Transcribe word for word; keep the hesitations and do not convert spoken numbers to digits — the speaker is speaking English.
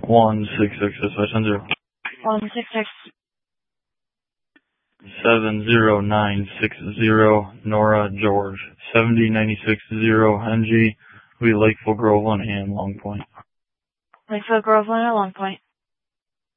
One six six six five seven zero. One six six. Seven zero nine six zero. Nora George. Seventy ninety six zero. N G. We Lakeville Groveland and Long Point. Lakeville Groveland or Long Point.